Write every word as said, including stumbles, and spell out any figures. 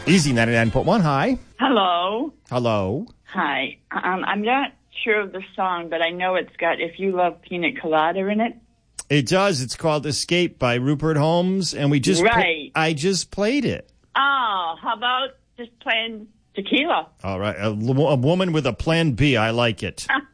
Easy ninety-nine point one. Hi. Hello. Hello. Hi. Um, I'm not sure of the song, but I know it's got If You Love Pina Colada in it. It does. It's called Escape by Rupert Holmes, and we just Right. Pl- I just played it. Oh, how about just playing Tequila? All right. A, a woman with a plan B. I like it.